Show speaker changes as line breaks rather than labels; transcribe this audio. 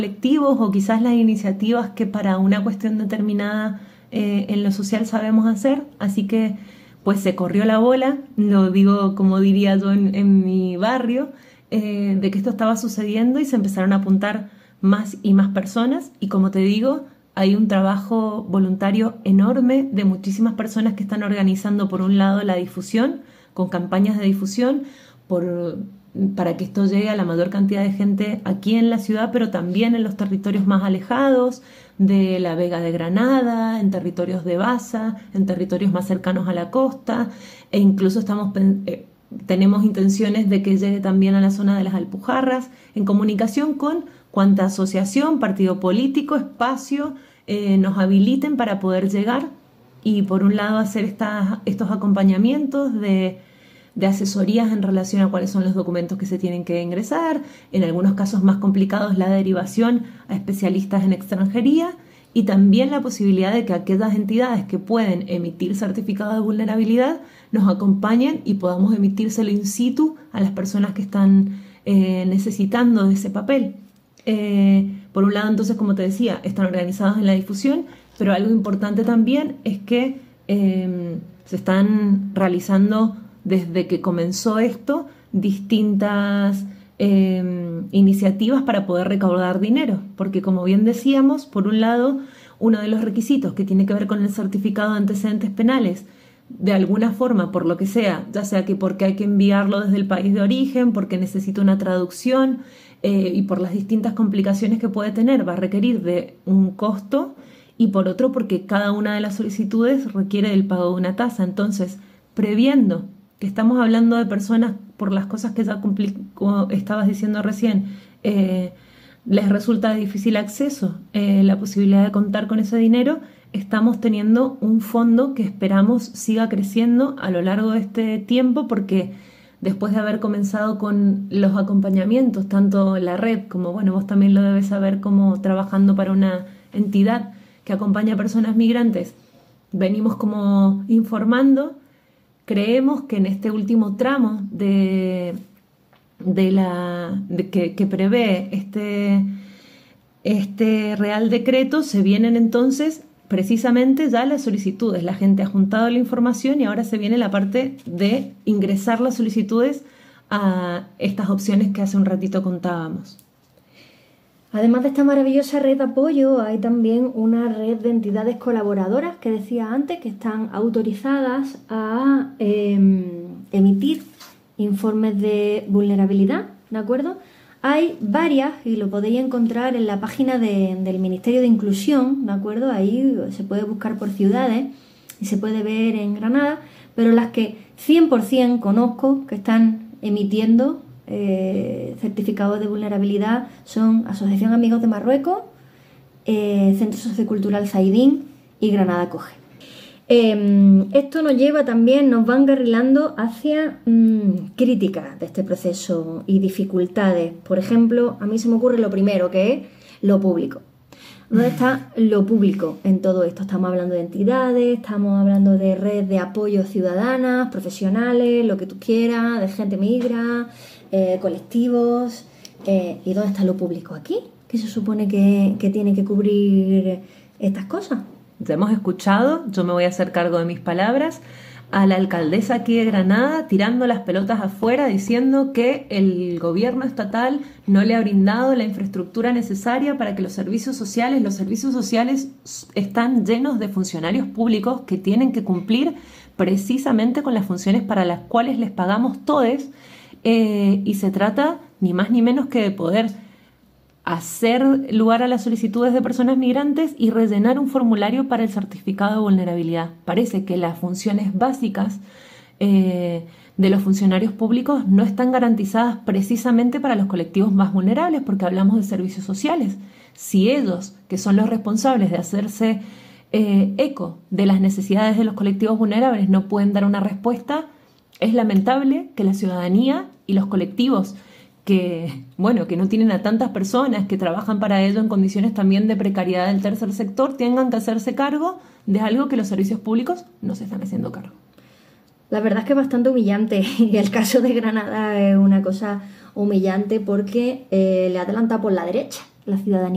colectivos o quizás las iniciativas que para una cuestión determinada en lo social sabemos hacer, así que pues se corrió la bola, lo digo como diría yo en mi barrio, de que esto estaba sucediendo y se empezaron a apuntar más y más personas y como te digo, hay un trabajo voluntario enorme de muchísimas personas que están organizando por un lado la difusión, con campañas de difusión, para que esto llegue a la mayor cantidad de gente aquí en la ciudad, pero también en los territorios más alejados, de la Vega de Granada, en territorios de Baza, en territorios más cercanos a la costa, e incluso tenemos intenciones de que llegue también a la zona de las Alpujarras, en comunicación con cuanta asociación, partido político, espacio nos habiliten para poder llegar y por un lado hacer estos acompañamientos de asesorías en relación a cuáles son los documentos que se tienen que ingresar, en algunos casos más complicados la derivación a especialistas en extranjería y también la posibilidad de que aquellas entidades que pueden emitir certificados de vulnerabilidad nos acompañen y podamos emitírselo in situ a las personas que están necesitando de ese papel. Por un lado, entonces, como te decía, están organizados en la difusión, pero algo importante también es que se están realizando desde que comenzó esto distintas iniciativas para poder recaudar dinero, porque como bien decíamos, por un lado, uno de los requisitos que tiene que ver con el certificado de antecedentes penales, de alguna forma, por lo que sea, ya sea que porque hay que enviarlo desde el país de origen, porque necesita una traducción y por las distintas complicaciones que puede tener, va a requerir de un costo y por otro porque cada una de las solicitudes requiere del pago de una tasa. Entonces, previendo que estamos hablando de personas por las cosas que ya como estabas diciendo recién, les resulta de difícil acceso, la posibilidad de contar con ese dinero, estamos teniendo un fondo que esperamos siga creciendo a lo largo de este tiempo porque después de haber comenzado con los acompañamientos, tanto la red como, bueno, vos también lo debes saber como trabajando para una entidad que acompaña a personas migrantes, venimos como informando. Creemos que en este último tramo que prevé este Real Decreto se vienen entonces precisamente ya las solicitudes. La gente ha juntado la información y ahora se viene la parte de ingresar las solicitudes a estas opciones que hace un ratito contábamos.
Además de esta maravillosa red de apoyo, hay también una red de entidades colaboradoras que decía antes que están autorizadas a emitir informes de vulnerabilidad, ¿de acuerdo? Hay varias y lo podéis encontrar en la página del Ministerio de Inclusión, ¿de acuerdo? Ahí se puede buscar por ciudades y se puede ver en Granada, pero las que 100% conozco que están emitiendo certificados de vulnerabilidad son Asociación Amigos de Marruecos, Centro Sociocultural Zaidín y Granada Acoge. Esto nos lleva también, nos va encarrilando hacia críticas de este proceso y dificultades. Por ejemplo, a mí se me ocurre lo primero, que es lo público. ¿Dónde está lo público en todo esto? Estamos hablando de entidades, estamos hablando de red de apoyo ciudadanas, profesionales, lo que tú quieras, de gente migra, colectivos. ¿Y dónde está lo público aquí? ¿Qué se supone que tiene que cubrir estas cosas?
Ya hemos escuchado, yo me voy a hacer cargo de mis palabras, a la alcaldesa aquí de Granada tirando las pelotas afuera diciendo que el gobierno estatal no le ha brindado la infraestructura necesaria para que los servicios sociales están llenos de funcionarios públicos que tienen que cumplir precisamente con las funciones para las cuales les pagamos todos y se trata ni más ni menos que de poder hacer lugar a las solicitudes de personas migrantes y rellenar un formulario para el certificado de vulnerabilidad. Parece que las funciones básicas de los funcionarios públicos no están garantizadas precisamente para los colectivos más vulnerables, porque hablamos de servicios sociales. Si ellos, que son los responsables de hacerse eco de las necesidades de los colectivos vulnerables, no pueden dar una respuesta, es lamentable que la ciudadanía y los colectivos que no tienen a tantas personas que trabajan para ello en condiciones también de precariedad del tercer sector, tengan que hacerse cargo de algo que los servicios públicos no se están haciendo cargo.
La verdad es que es bastante humillante y el caso de Granada es una cosa humillante porque le adelanta por la derecha la ciudadanía.